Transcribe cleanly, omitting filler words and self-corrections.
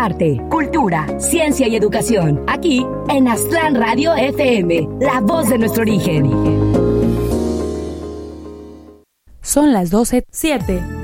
arte, cultura, ciencia y educación. Aquí en Aztlán Radio FM, la voz de nuestro origen. Son las 12:07.